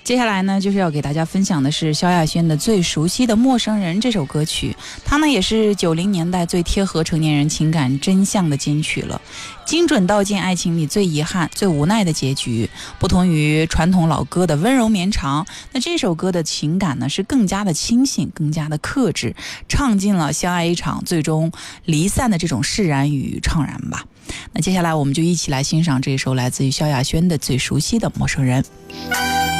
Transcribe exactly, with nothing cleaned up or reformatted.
接下来呢，就是要给大家分享的是萧亚轩的最熟悉的陌生人这首歌曲，它呢也是九零年代最贴合成年人情感真相的金曲了，精准道尽爱情里最遗憾最无奈的结局。不同于传统老歌的温柔绵长，那这首歌的情感呢是更加的清醒，更加的克制，唱尽了相爱一场最终离散的这种释然与怅然吧。那接下来我们就一起来欣赏这首来自于萧亚轩的最熟悉的陌生人。